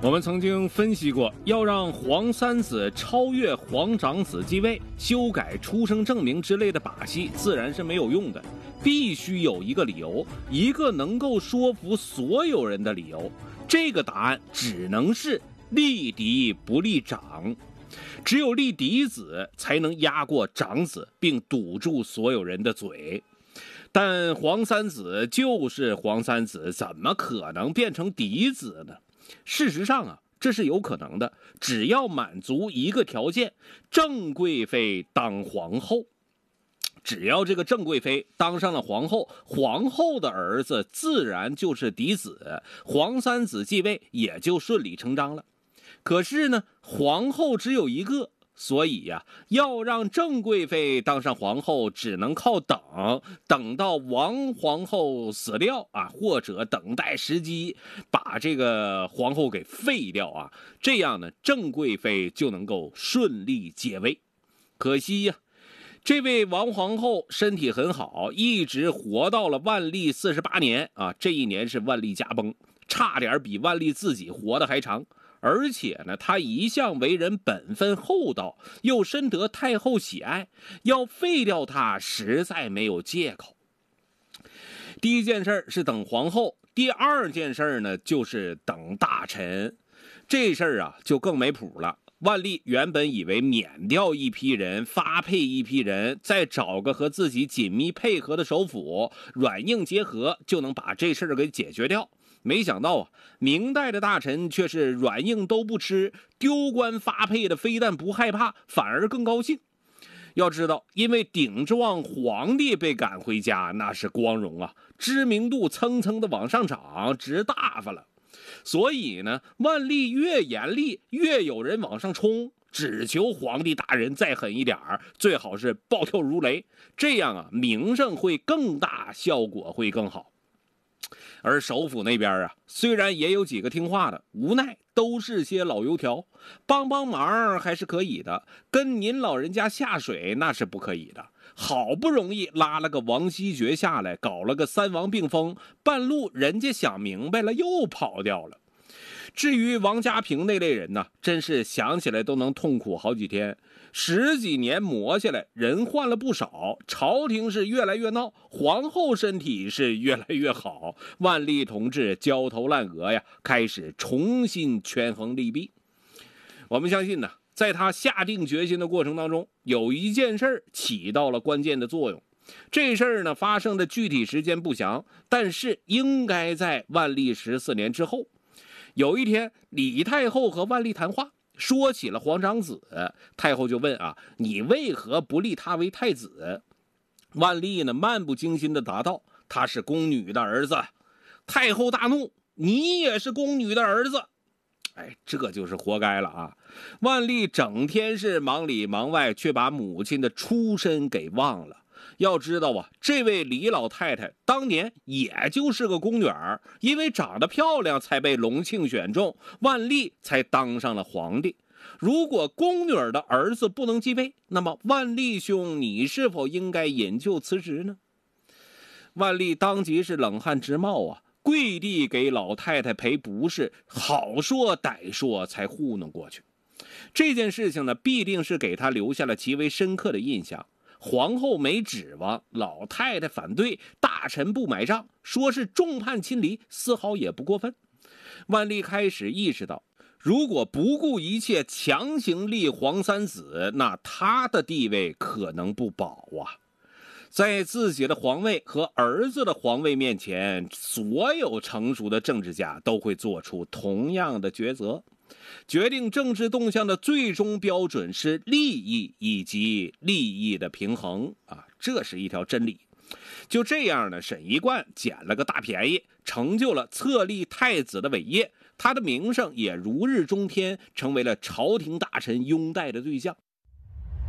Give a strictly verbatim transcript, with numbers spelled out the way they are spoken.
我们曾经分析过，要让皇三子超越皇长子继位，修改出生证明之类的把戏自然是没有用的，必须有一个理由，一个能够说服所有人的理由。这个答案只能是立嫡不立长，只有立嫡子才能压过长子，并堵住所有人的嘴。但皇三子就是皇三子，怎么可能变成嫡子呢？事实上啊，这是有可能的，只要满足一个条件，郑贵妃当皇后。只要这个郑贵妃当上了皇后，皇后的儿子自然就是嫡子，皇三子继位也就顺理成章了。可是呢，皇后只有一个，所以呀、啊，要让郑贵妃当上皇后，只能靠等，等到王皇后死掉啊，或者等待时机把这个皇后给废掉啊，这样呢，郑贵妃就能够顺利接位。可惜呀、啊，这位王皇后身体很好，一直活到了万历四十八年啊，这一年是万历驾崩，差点比万历自己活得还长。而且呢，他一向为人本分厚道，又深得太后喜爱，要废掉他实在没有借口。第一件事是等皇后，第二件事呢就是等大臣。这事儿啊就更没谱了。万历原本以为免掉一批人，发配一批人，再找个和自己紧密配合的首辅，软硬结合，就能把这事儿给解决掉。没想到啊，明代的大臣却是软硬都不吃，丢官发配的非但不害怕，反而更高兴。要知道，因为顶着望皇帝被赶回家，那是光荣啊，知名度蹭蹭的往上涨，直大发了。所以呢，万历越严厉，越有人往上冲，只求皇帝大人再狠一点儿，最好是暴跳如雷，这样啊，名声会更大，效果会更好。而首府那边啊，虽然也有几个听话的，无奈都是些老油条，帮帮忙还是可以的，跟您老人家下水那是不可以的。好不容易拉了个王希爵下来，搞了个三王并封，半路人家想明白了又跑掉了。至于王家平那类人呢，真是想起来都能痛苦好几天。十几年磨下来，人换了不少，朝廷是越来越闹，皇后身体是越来越好，万历同志焦头烂额呀，开始重新权衡利弊。我们相信呢，在他下定决心的过程当中，有一件事起到了关键的作用。这事儿呢，发生的具体时间不详，但是应该在万历十四年之后。有一天，李太后和万历谈话，说起了皇长子，太后就问啊，你为何不立他为太子？万历呢，漫不经心地答道，他是宫女的儿子。太后大怒，你也是宫女的儿子。哎，这就是活该了啊！万历整天是忙里忙外，却把母亲的出身给忘了。要知道啊，这位李老太太当年也就是个宫女儿，因为长得漂亮才被隆庆选中，万历才当上了皇帝。如果宫女儿的儿子不能继位，那么万历兄，你是否应该引咎辞职呢？万历当即是冷汗直冒啊，跪地给老太太赔不是，好说歹说才糊弄过去。这件事情呢，必定是给他留下了极为深刻的印象。皇后没指望，老太太反对，大臣不买账，说是众叛亲离，丝毫也不过分。万历开始意识到，如果不顾一切强行立皇三子，那他的地位可能不保啊。在自己的皇位和儿子的皇位面前，所有成熟的政治家都会做出同样的抉择。决定政治动向的最终标准是利益以及利益的平衡啊，这是一条真理。就这样呢，沈一贯捡了个大便宜，成就了册立太子的伟业，他的名声也如日中天，成为了朝廷大臣拥戴的对象。